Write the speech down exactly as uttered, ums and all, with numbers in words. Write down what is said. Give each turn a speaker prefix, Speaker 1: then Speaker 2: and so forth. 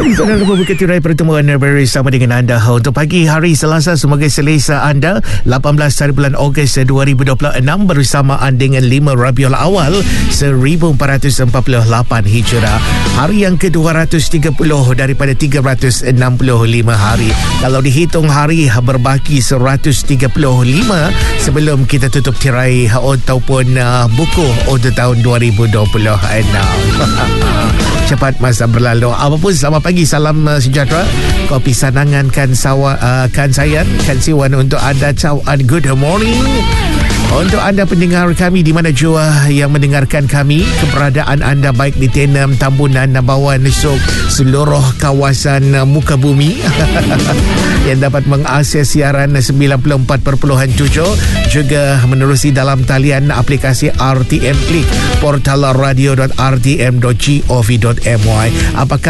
Speaker 1: Saudara membuka tirai pertemuan bersama dengan anda untuk pagi hari Selasa. Semoga selesa anda. lapan belas hari bulan Ogos dua ribu dua puluh enam bersamaan dengan lima Rabiul Awal seribu empat ratus empat puluh lapan Hijrah. Hari yang ke dua ratus tiga puluh daripada tiga ratus enam puluh lima hari. Kalau dihitung hari berbaki seratus tiga puluh lima sebelum kita tutup tirai ataupun uh, buku untuk tahun dua ribu dua puluh enam. Cepat masa berlalu. Apapun, selamat pagi, salam uh, sejahtera. Kopi sanangan kan sawa uh, kan sayang kan siwan untuk anda. Ciao and good morning. Untuk anda pendengar kami di mana jua yang mendengarkan kami, keberadaan anda baik di Tenem, Tambunan, Nabawan, Nesuk, seluruh kawasan uh, muka bumi yang dapat mengakses siaran sembilan puluh empat perpuluhan tujuh, juga menerusi dalam talian aplikasi R T M Klik, portal radio dot r t m dot gov dot my. Apakah